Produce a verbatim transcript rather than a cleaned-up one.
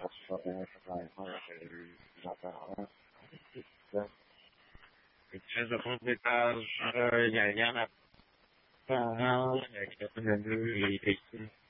sur des j'entends une pièce de fond d'étage, il y a rien à faire, il y a quelqu'un de deux, il est ici.